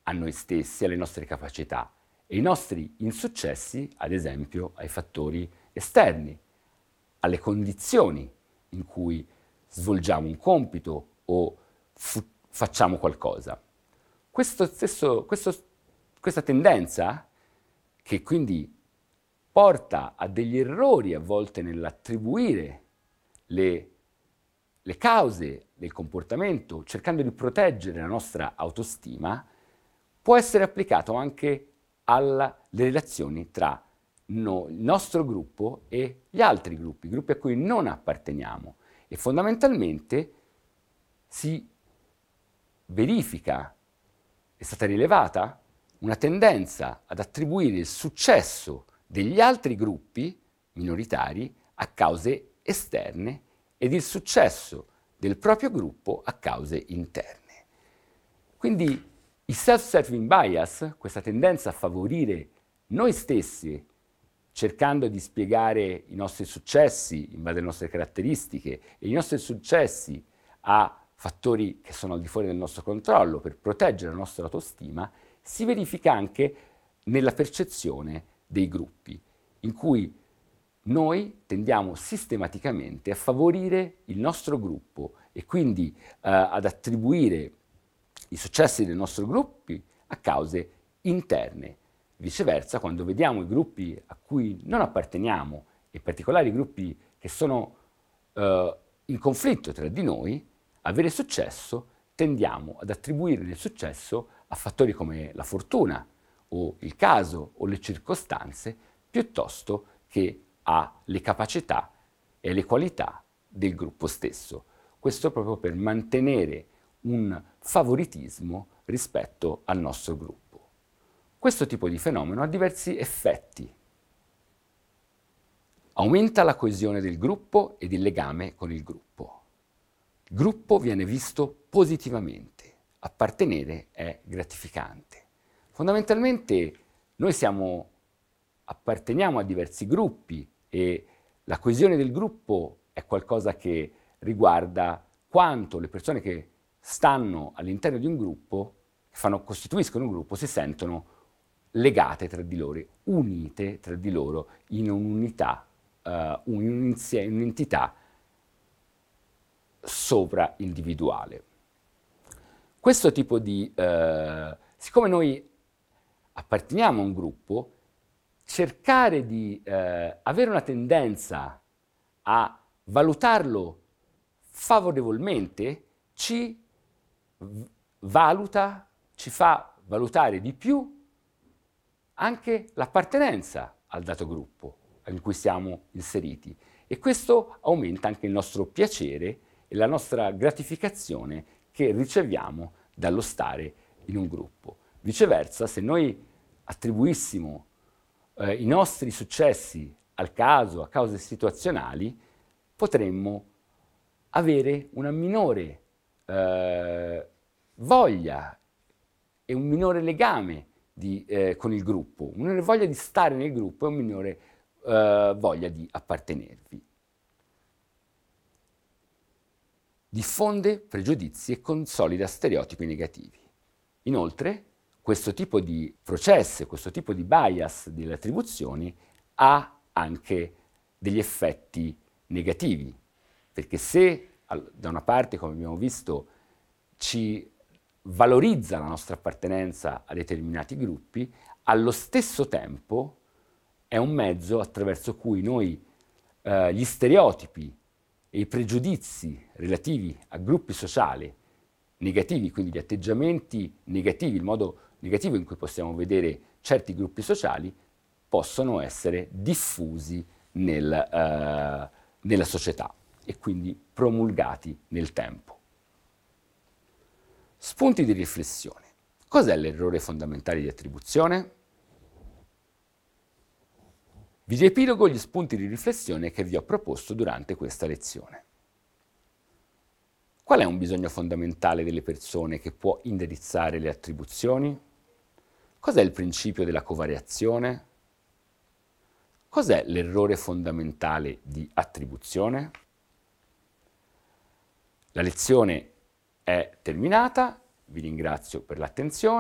a noi stessi, alle nostre capacità, e i nostri insuccessi, ad esempio, ai fattori esterni, alle condizioni in cui svolgiamo un compito o facciamo qualcosa. Questa tendenza, che quindi porta a degli errori a volte nell'attribuire le cause del comportamento, cercando di proteggere la nostra autostima, può essere applicato anche alle relazioni tra il nostro gruppo e gli altri gruppi a cui non apparteniamo. E fondamentalmente si verifica, è stata rilevata, una tendenza ad attribuire il successo degli altri gruppi minoritari a cause esterne ed il successo del proprio gruppo a cause interne. Quindi il self-serving bias, questa tendenza a favorire noi stessi, cercando di spiegare i nostri successi in base alle nostre caratteristiche e i nostri successi a fattori che sono al di fuori del nostro controllo per proteggere la nostra autostima, si verifica anche nella percezione dei gruppi, in cui noi tendiamo sistematicamente a favorire il nostro gruppo e quindi ad attribuire i successi dei nostri gruppi a cause interne. Viceversa, quando vediamo i gruppi a cui non apparteniamo, in particolare i gruppi che sono in conflitto tra di noi, avere successo, tendiamo ad attribuire il successo a fattori come la fortuna o il caso o le circostanze, piuttosto che alle capacità e alle qualità del gruppo stesso. Questo proprio per mantenere un favoritismo rispetto al nostro gruppo. Questo tipo di fenomeno ha diversi effetti. Aumenta la coesione del gruppo ed il legame con il gruppo. Il gruppo viene visto positivamente, appartenere è gratificante. Fondamentalmente noi apparteniamo a diversi gruppi e la coesione del gruppo è qualcosa che riguarda quanto le persone che stanno all'interno di un gruppo, costituiscono un gruppo, si sentono legate tra di loro, unite tra di loro in un'unità, un'entità sovra-individuale. Questo tipo di... siccome noi apparteniamo a un gruppo, cercare di avere una tendenza a valutarlo favorevolmente ci fa valutare di più anche l'appartenenza al dato gruppo in cui siamo inseriti, e questo aumenta anche il nostro piacere e la nostra gratificazione che riceviamo dallo stare in un gruppo. Viceversa, se noi attribuissimo i nostri successi al caso, a cause situazionali, potremmo avere una minore voglia e un minore legame con il gruppo, una minore voglia di stare nel gruppo e una minore voglia di appartenervi. Diffonde pregiudizi e consolida stereotipi negativi. Inoltre, questo tipo di processi, questo tipo di bias delle attribuzioni ha anche degli effetti negativi, perché se da una parte, come abbiamo visto, ci valorizza la nostra appartenenza a determinati gruppi, allo stesso tempo è un mezzo attraverso cui noi gli stereotipi e i pregiudizi relativi a gruppi sociali negativi, quindi gli atteggiamenti negativi, il modo negativo in cui possiamo vedere certi gruppi sociali, possono essere diffusi nella società e quindi promulgati nel tempo. Spunti di riflessione. Cos'è l'errore fondamentale di attribuzione? Vi riepilogo gli spunti di riflessione che vi ho proposto durante questa lezione. Qual è un bisogno fondamentale delle persone che può indirizzare le attribuzioni? Cos'è il principio della covariazione? Cos'è l'errore fondamentale di attribuzione? La lezione è terminata, vi ringrazio per l'attenzione.